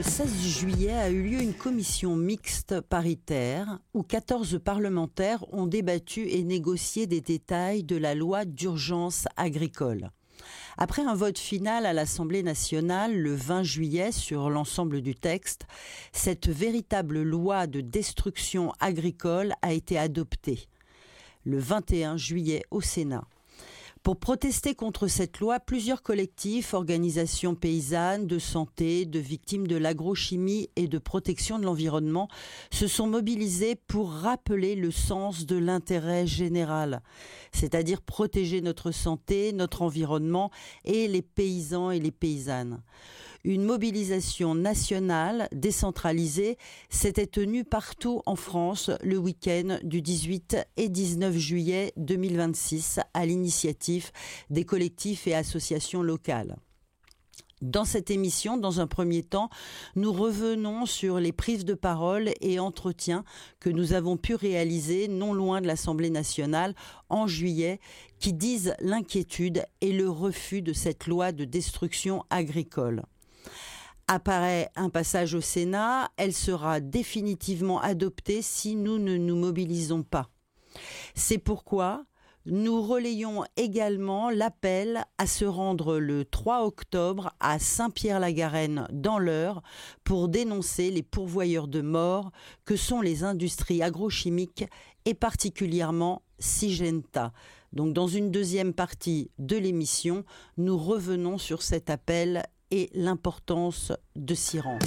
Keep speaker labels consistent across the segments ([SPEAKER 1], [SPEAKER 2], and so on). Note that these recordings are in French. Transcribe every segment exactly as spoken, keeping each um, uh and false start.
[SPEAKER 1] seize juillet a eu lieu une commission mixte paritaire où quatorze parlementaires ont débattu et négocié des détails de la loi d'urgence agricole. Après un vote final à l'Assemblée nationale le vingt juillet sur l'ensemble du texte, cette véritable loi de destruction agricole a été adoptée le vingt et un juillet au Sénat. Pour protester contre cette loi, plusieurs collectifs, organisations paysannes, de santé, de victimes de l'agrochimie et de protection de l'environnement se sont mobilisés pour rappeler le sens de l'intérêt général, c'est-à-dire protéger notre santé, notre environnement et les paysans et les paysannes. Une mobilisation nationale décentralisée s'était tenue partout en France le week-end du dix-huit et dix-neuf juillet deux mille vingt-six à l'initiative des collectifs et associations locales. Dans cette émission, dans un premier temps, nous revenons sur les prises de parole et entretiens que nous avons pu réaliser non loin de l'Assemblée nationale en juillet, qui disent l'inquiétude et le refus de cette loi de destruction agricole. Apparaît un passage au Sénat, elle sera définitivement adoptée si nous ne nous mobilisons pas. C'est pourquoi nous relayons également l'appel à se rendre le trois octobre à Saint-Pierre-la-Garenne dans l'Eure pour dénoncer les pourvoyeurs de mort que sont les industries agrochimiques et particulièrement Syngenta. Donc dans une deuxième partie de l'émission, nous revenons sur cet appel et l'importance de s'y rendre.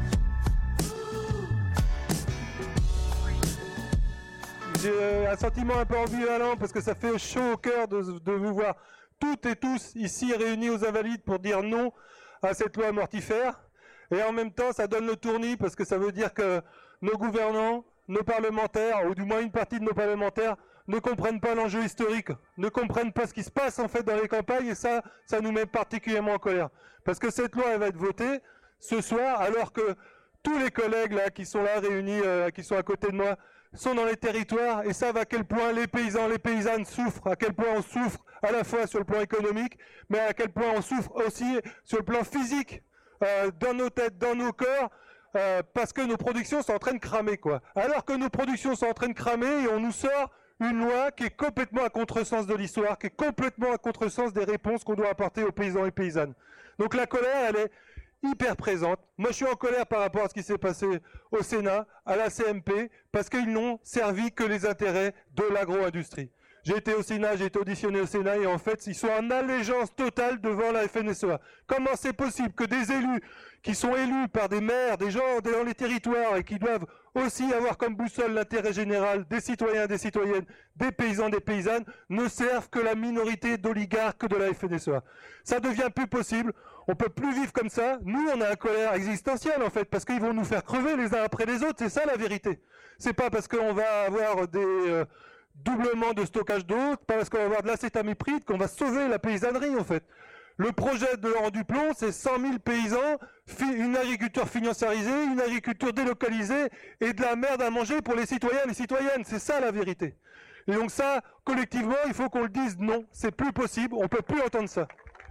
[SPEAKER 2] J'ai un sentiment un peu ambivalent parce que ça fait chaud au cœur de, de vous voir toutes et tous ici réunis aux Invalides pour dire non à cette loi mortifère. Et en même temps, ça donne le tournis parce que ça veut dire que nos gouvernants, nos parlementaires, ou du moins une partie de nos parlementaires, ne comprennent pas l'enjeu historique, ne comprennent pas ce qui se passe en fait dans les campagnes, et ça, ça nous met particulièrement en colère. Parce que cette loi, elle va être votée ce soir, alors que tous les collègues là qui sont là réunis, euh, qui sont à côté de moi, sont dans les territoires et savent à quel point les paysans, les paysannes souffrent, à quel point on souffre à la fois sur le plan économique, mais à quel point on souffre aussi sur le plan physique, euh, dans nos têtes, dans nos corps, euh, parce que nos productions sont en train de cramer, quoi. Alors que nos productions sont en train de cramer et on nous sort une loi qui est complètement à contresens de l'histoire, qui est complètement à contresens des réponses qu'on doit apporter aux paysans et paysannes. Donc la colère, elle est hyper présente. Moi, je suis en colère par rapport à ce qui s'est passé au Sénat, à la C M P, parce qu'ils n'ont servi que les intérêts de l'agro-industrie. J'ai été au Sénat, j'ai été auditionné au Sénat, et en fait, ils sont en allégeance totale devant la F N S E A. Comment c'est possible que des élus qui sont élus par des maires, des gens dans les territoires, et qui doivent aussi avoir comme boussole l'intérêt général des citoyens, des citoyennes, des paysans, des paysannes, ne servent que la minorité d'oligarques de la F N S E A. Ça devient plus possible. On peut plus vivre comme ça. Nous, on a une colère existentielle, en fait, parce qu'ils vont nous faire crever les uns après les autres. C'est ça, la vérité. C'est pas parce qu'on va avoir des euh, doublements de stockage d'eau, pas parce qu'on va avoir de l'acétamipride qu'on va sauver la paysannerie, en fait. Le projet de Laurent Duplon, c'est cent mille paysans, une agriculture financiarisée, une agriculture délocalisée et de la merde à manger pour les citoyens et les citoyennes. C'est ça, la vérité. Et donc ça, collectivement, il faut qu'on le dise non. C'est plus possible. On peut plus entendre ça.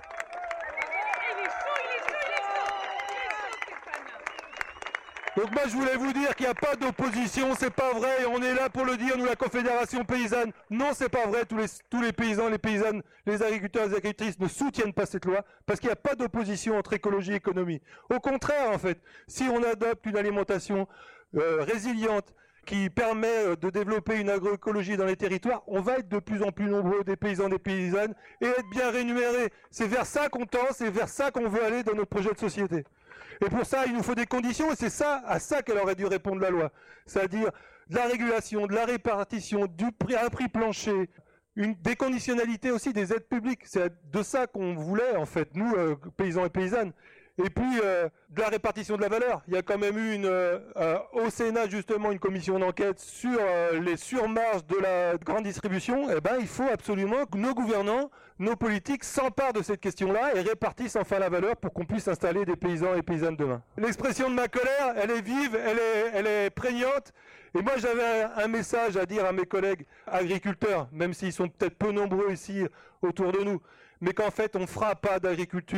[SPEAKER 2] Donc moi je voulais vous dire qu'il n'y a pas d'opposition, c'est pas vrai, et on est là pour le dire, nous la Confédération Paysanne. Non, c'est pas vrai, tous les, tous les paysans, les paysannes, les agriculteurs et les agricultrices ne soutiennent pas cette loi, parce qu'il n'y a pas d'opposition entre écologie et économie. Au contraire, en fait, si on adopte une alimentation euh, résiliente, qui permet de développer une agroécologie dans les territoires, on va être de plus en plus nombreux, des paysans, des paysannes, et être bien rémunérés. C'est vers ça qu'on tend, c'est vers ça qu'on veut aller dans notre projet de société. Et pour ça, il nous faut des conditions, et c'est ça, à ça qu'elle aurait dû répondre la loi. C'est-à-dire de la régulation, de la répartition, du prix, un prix plancher, une, des conditionnalités aussi des aides publiques. C'est de ça qu'on voulait, en fait, nous, euh, paysans et paysannes. Et puis, euh, de la répartition de la valeur. Il y a quand même eu une, euh, euh, au Sénat, justement, une commission d'enquête sur euh, les surmarges de la grande distribution. Eh ben, il faut absolument que nos gouvernants, nos politiques s'emparent de cette question-là et répartissent enfin la valeur pour qu'on puisse installer des paysans et paysannes demain. L'expression de ma colère, elle est vive, elle est, elle est prégnante. Et moi, j'avais un, un message à dire à mes collègues agriculteurs, même s'ils sont peut-être peu nombreux ici autour de nous, mais qu'en fait, on ne fera pas d'agriculture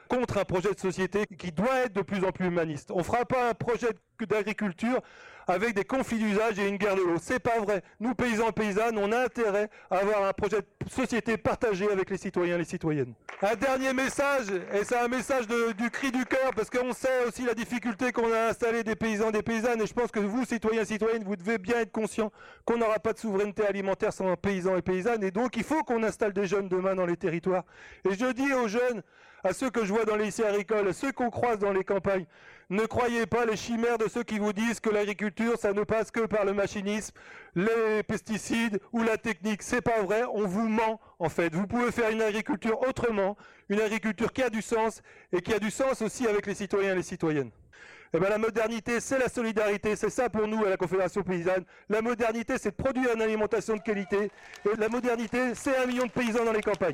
[SPEAKER 2] contre un projet de société qui doit être de plus en plus humaniste. On ne fera pas un projet d'agriculture avec des conflits d'usage et une guerre de l'eau. C'est pas vrai. Nous, paysans et paysannes, on a intérêt à avoir un projet de société partagé avec les citoyens et les citoyennes. Un dernier message, et c'est un message de, du cri du cœur, parce qu'on sait aussi la difficulté qu'on a installée des paysans et des paysannes, et je pense que vous, citoyens et citoyennes, vous devez bien être conscients qu'on n'aura pas de souveraineté alimentaire sans paysans et paysannes, et donc il faut qu'on installe des jeunes demain dans les territoires. Et je dis aux jeunes, à ceux que je vois dans les lycées agricoles, à ceux qu'on croise dans les campagnes, ne croyez pas les chimères de ceux qui vous disent que l'agriculture, ça ne passe que par le machinisme, les pesticides ou la technique. C'est pas vrai, on vous ment en fait. Vous pouvez faire une agriculture autrement, une agriculture qui a du sens et qui a du sens aussi avec les citoyens et les citoyennes. Eh bien, la modernité, c'est la solidarité, c'est ça pour nous à la Confédération Paysanne. La modernité, c'est de produire une alimentation de qualité. Et la modernité, c'est un million de paysans dans les campagnes.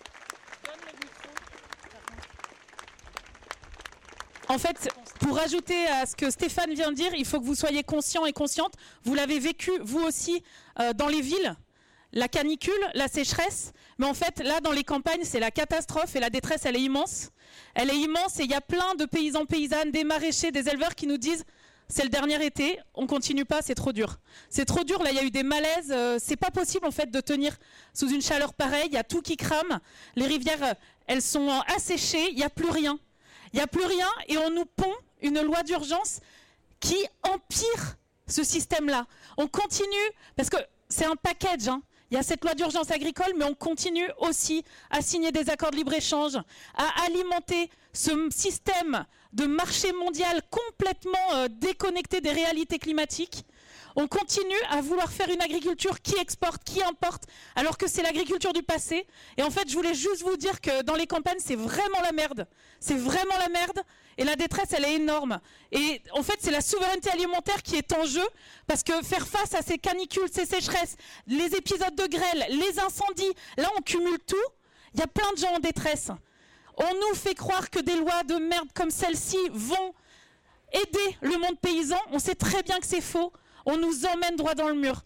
[SPEAKER 3] En fait, pour ajouter à ce que Stéphane vient de dire, il faut que vous soyez conscients et conscientes. Vous l'avez vécu, vous aussi, euh, dans les villes, la canicule, la sécheresse. Mais en fait, là, dans les campagnes, c'est la catastrophe et la détresse, elle est immense. Elle est immense et il y a plein de paysans, paysannes, des maraîchers, des éleveurs qui nous disent « c'est le dernier été, on continue pas, c'est trop dur ». C'est trop dur, là, il y a eu des malaises. Euh, c'est pas possible, en fait, de tenir sous une chaleur pareille. Il y a tout qui crame. Les rivières, elles sont asséchées, il n'y a plus rien. Il n'y a plus rien et on nous pond une loi d'urgence qui empire ce système-là. On continue, parce que c'est un package, hein. Il y a cette loi d'urgence agricole, mais on continue aussi à signer des accords de libre-échange, à alimenter ce système de marché mondial complètement euh, déconnecté des réalités climatiques. On continue à vouloir faire une agriculture qui exporte, qui importe, alors que c'est l'agriculture du passé. Et en fait, je voulais juste vous dire que dans les campagnes, c'est vraiment la merde. C'est vraiment la merde. Et la détresse, elle est énorme. Et en fait, c'est la souveraineté alimentaire qui est en jeu, parce que faire face à ces canicules, ces sécheresses, les épisodes de grêle, les incendies, là, on cumule tout. Il y a plein de gens en détresse. On nous fait croire que des lois de merde comme celle-ci vont aider le monde paysan. On sait très bien que c'est faux. On nous emmène droit dans le mur.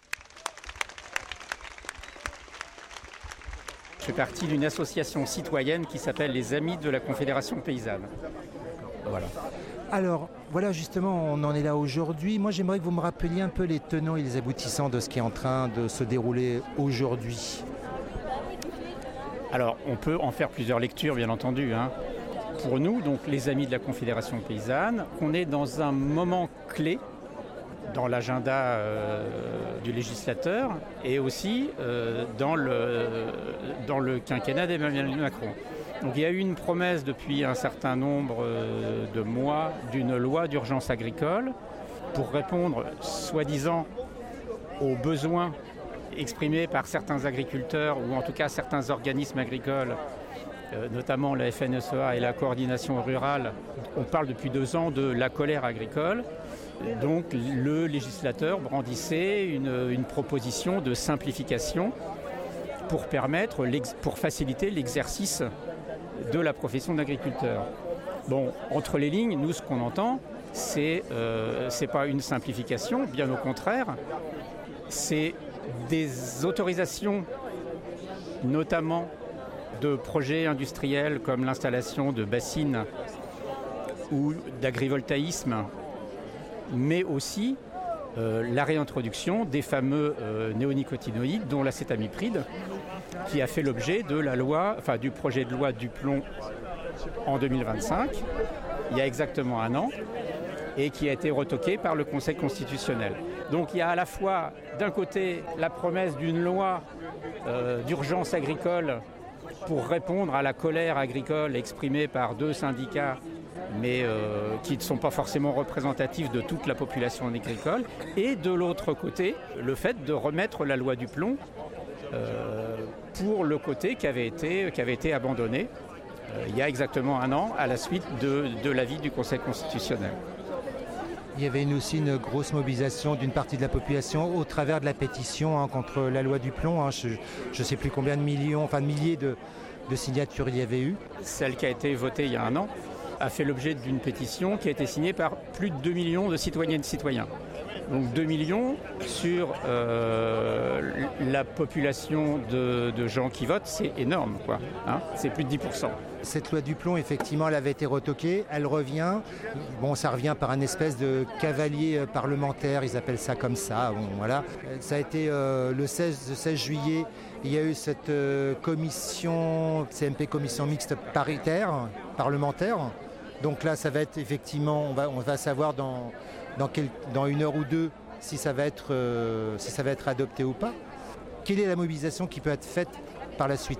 [SPEAKER 4] Je fais partie d'une association citoyenne qui s'appelle les Amis de la Confédération Paysanne. Voilà.
[SPEAKER 5] Alors, voilà, justement, on en est là aujourd'hui. Moi, j'aimerais que vous me rappeliez un peu les tenants et les aboutissants de ce qui est en train de se dérouler aujourd'hui.
[SPEAKER 4] Alors, on peut en faire plusieurs lectures, bien entendu, hein. Pour nous, donc les Amis de la Confédération Paysanne, on est dans un moment clé dans l'agenda euh, du législateur et aussi euh, dans, le, dans le quinquennat d'Emmanuel Macron. Donc il y a eu une promesse depuis un certain nombre euh, de mois d'une loi d'urgence agricole pour répondre, soi-disant, aux besoins exprimés par certains agriculteurs ou en tout cas certains organismes agricoles, euh, notamment la F N S E A et la coordination rurale. On parle depuis deux ans de la colère agricole. Donc le législateur brandissait une, une proposition de simplification pour permettre, pour faciliter l'exercice de la profession d'agriculteur. Bon, entre les lignes, nous, ce qu'on entend, c'est euh, c'est pas une simplification, bien au contraire, c'est des autorisations, notamment de projets industriels comme l'installation de bassines ou d'agrivoltaïsme, mais aussi euh, la réintroduction des fameux euh, néonicotinoïdes, dont l'acétamipride, qui a fait l'objet de la loi, enfin du projet de loi Duplon en deux mille vingt-cinq, il y a exactement un an, et qui a été retoqué par le Conseil constitutionnel. Donc il y a à la fois, d'un côté, la promesse d'une loi euh, d'urgence agricole pour répondre à la colère agricole exprimée par deux syndicats, mais euh, qui ne sont pas forcément représentatifs de toute la population agricole, et de l'autre côté, le fait de remettre la loi Duplon euh, pour le côté qui avait été, qui avait été abandonné euh, il y a exactement un an à la suite de, de l'avis du Conseil constitutionnel.
[SPEAKER 5] Il y avait une, aussi une grosse mobilisation d'une partie de la population au travers de la pétition hein, contre la loi Duplon. Hein, je ne sais plus combien de millions, enfin de milliers de, de signatures il y avait eu.
[SPEAKER 4] Celle qui a été votée il y a un an a fait l'objet d'une pétition qui a été signée par plus de deux millions de citoyennes et de citoyens. Donc deux millions sur euh, la population de, de gens qui votent, c'est énorme, quoi. Hein, c'est plus de dix pour cent.
[SPEAKER 5] Cette loi du plomb, effectivement, elle avait été retoquée, elle revient. Bon, ça revient par un espèce de cavalier parlementaire, ils appellent ça comme ça. Bon, voilà. Ça a été euh, le seize juillet, il y a eu cette euh, commission, C M P, commission mixte paritaire, parlementaire. Donc là, ça va être effectivement, on va, on va savoir dans, dans, quel, dans une heure ou deux si ça va être, euh, si ça va être adopté ou pas. Quelle est la mobilisation qui peut être faite par la suite ?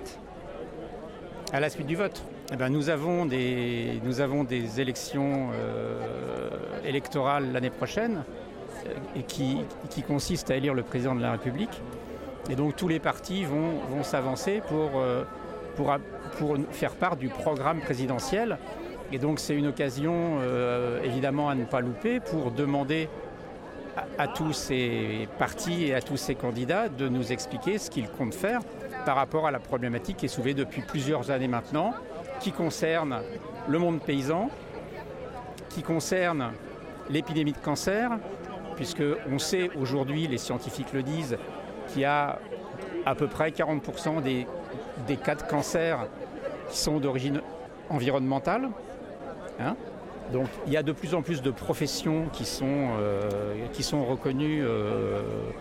[SPEAKER 4] À la suite du vote, eh ben, nous, avons des, nous avons des élections euh, électorales l'année prochaine euh, et qui, qui consistent à élire le président de la République. Et donc tous les partis vont, vont s'avancer pour, euh, pour, pour faire part du programme présidentiel. Et donc c'est une occasion euh, évidemment à ne pas louper pour demander à, à tous ces partis et à tous ces candidats de nous expliquer ce qu'ils comptent faire par rapport à la problématique qui est soulevée depuis plusieurs années maintenant, qui concerne le monde paysan, qui concerne l'épidémie de cancer, puisqu'on sait aujourd'hui, les scientifiques le disent, qu'il y a à peu près quarante pour cent des, des cas de cancer qui sont d'origine environnementale. Hein, donc il y a de plus en plus de professions qui sont, euh, qui sont reconnues euh,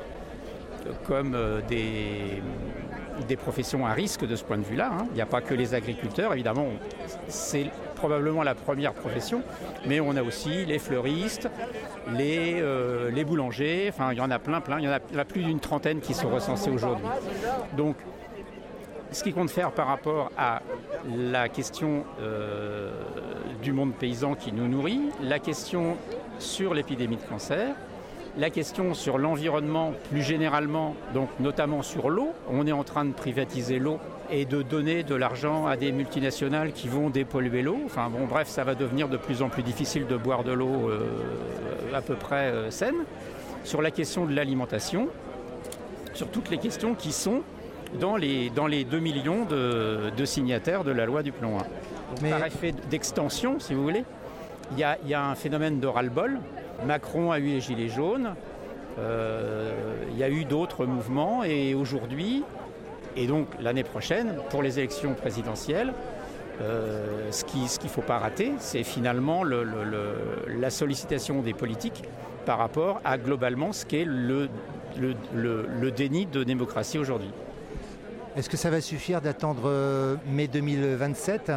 [SPEAKER 4] comme euh, des, des professions à risque de ce point de vue-là. Hein. Il n'y a pas que les agriculteurs, évidemment, c'est probablement la première profession, mais on a aussi les fleuristes, les, euh, les boulangers, enfin il y en a plein, plein, il y en a, il y en a plus d'une trentaine qui sont recensés aujourd'hui. Donc ce qu'ils comptent faire par rapport à la question euh, du monde paysan qui nous nourrit, la question sur l'épidémie de cancer, la question sur l'environnement plus généralement, donc notamment sur l'eau. On est en train de privatiser l'eau et de donner de l'argent à des multinationales qui vont dépolluer l'eau. Enfin bon, bref, ça va devenir de plus en plus difficile de boire de l'eau euh, à peu près euh, saine. Sur la question de l'alimentation, sur toutes les questions qui sont dans les, dans les deux millions de, de signataires de la loi du plomb. Mais... Par effet d'extension, si vous voulez, il y a, y a un phénomène de ras-le-bol. Macron a eu les gilets jaunes, euh, il y a eu d'autres mouvements et aujourd'hui, et donc l'année prochaine, pour les élections présidentielles, euh, ce qu'il ce qu'il ne faut pas rater, c'est finalement le, le, le, la sollicitation des politiques par rapport à globalement ce qu'est le, le, le, le déni de démocratie aujourd'hui.
[SPEAKER 5] Est-ce que ça va suffire d'attendre euh, mai deux mille vingt-sept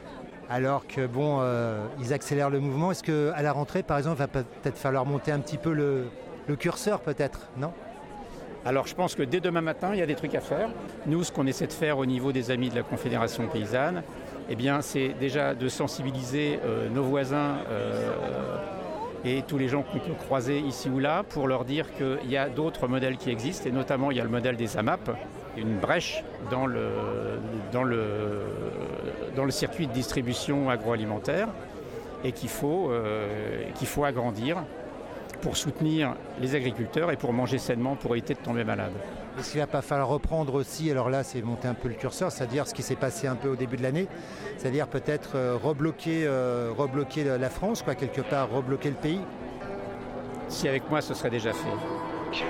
[SPEAKER 5] alors que bon, euh, ils accélèrent le mouvement? Est-ce qu'à la rentrée, par exemple, il va peut-être falloir monter un petit peu le, le curseur, peut-être, non?
[SPEAKER 4] Alors je pense que dès demain matin, il y a des trucs à faire. Nous, ce qu'on essaie de faire au niveau des amis de la Confédération paysanne, eh bien, c'est déjà de sensibiliser euh, nos voisins euh, et tous les gens qu'on peut croiser ici ou là pour leur dire qu'il y a d'autres modèles qui existent, et notamment il y a le modèle des A M A P, une brèche dans le, dans le, dans le circuit de distribution agroalimentaire, et qu'il faut, euh, qu'il faut agrandir pour soutenir les agriculteurs et pour manger sainement, pour éviter de tomber malade.
[SPEAKER 5] Est-ce qu'il ne va pas falloir reprendre aussi, alors là c'est monter un peu le curseur, c'est-à-dire ce qui s'est passé un peu au début de l'année, c'est-à-dire peut-être euh, rebloquer, euh, rebloquer la France, quoi, quelque part, rebloquer le pays?
[SPEAKER 4] Si avec moi ce serait déjà fait.